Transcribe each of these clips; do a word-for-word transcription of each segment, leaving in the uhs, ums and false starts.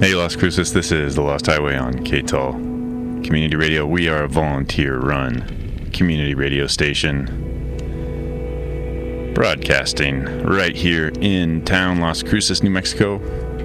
Hey Las Cruces, this is The Lost Highway on K T O L Community Radio. We are a volunteer-run community radio station broadcasting right here in town, Las Cruces, New Mexico.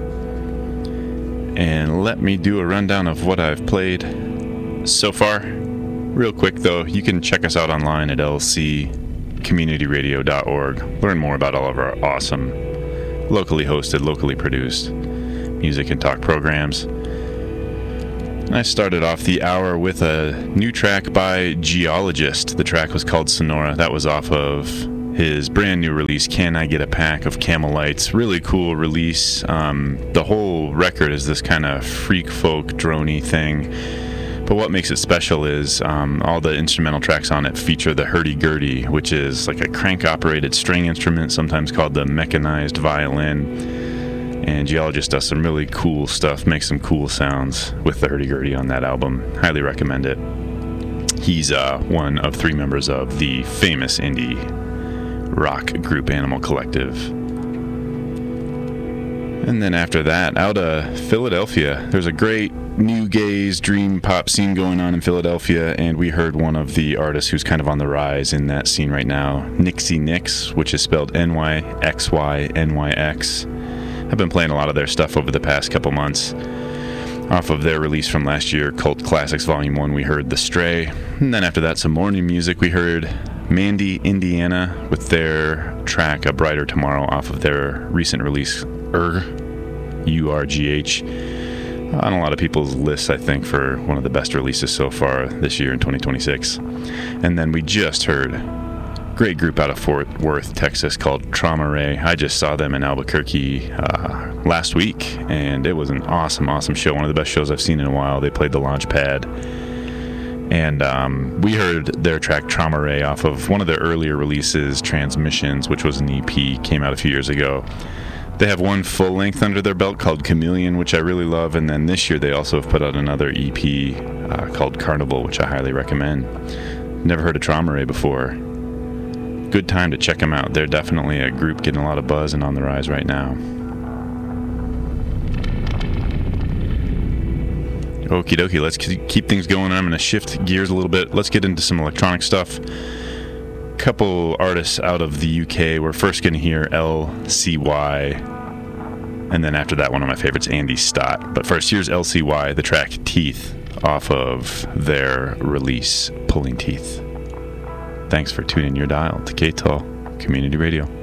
And let me do a rundown of what I've played so far. Real quick though, you can check us out online at l c community radio dot org. Learn more about all of our awesome, locally hosted, locally produced music and talk programs. I started off the hour with a new track by Geologist. The track was called Sonora. That was off of his brand new release, Can I Get a Pack of Camel Lights? Really cool release. Um, the whole record is this kind of freak folk droney thing. But what makes it special is um, all the instrumental tracks on it feature the hurdy-gurdy, which is like a crank-operated string instrument, sometimes called the mechanized violin. And Geologist does some really cool stuff, makes some cool sounds with the hurdy-gurdy on that album. Highly recommend it. He's uh, one of three members of the famous indie rock group Animal Collective. And then after that, out of Philadelphia, there's a great new gaze dream pop scene going on in Philadelphia, and we heard one of the artists who's kind of on the rise in that scene right now, Nixie Nix, which is spelled N Y X Y N Y X. I've been playing a lot of their stuff over the past couple months. Off of their release from last year, Cult Classics Volume one, we heard The Stray. And then after that, some more new music. We heard Mandy, Indiana, with their track A Brighter Tomorrow off of their recent release, Urgh, U R G H. On a lot of people's lists, I think, for one of the best releases so far this year in twenty twenty-six. And then we just heard great group out of Fort Worth, Texas called Trauma Ray. I just saw them in Albuquerque uh, last week, and it was an awesome, awesome show. One of the best shows I've seen in a while. They played the launch pad. And um, we heard their track Trauma Ray off of one of their earlier releases, Transmissions, which was an E P, came out a few years ago. They have one full length under their belt called Chameleon, which I really love. And then this year they also have put out another E P uh, called Carnival, which I highly recommend. Never heard of Trauma Ray before. Good time to check them out. They're definitely a group getting a lot of buzz and on the rise right now. Okie dokie, let's keep things going. I'm going to shift gears a little bit. Let's get into some electronic stuff. Couple artists out of the U K. We're first going to hear L C Y, and then after that, one of my favorites, Andy Stott. But first, here's L C Y, the track Teeth, off of their release, Pulling Teeth. Thanks for tuning your dial to K T O L Community Radio.